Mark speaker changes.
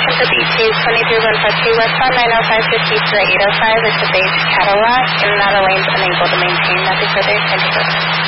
Speaker 1: to BT's 23152 westbound 905-53 805. It's a beige Cadillac, and that lane's unable to maintain. Nothing further. Thank you.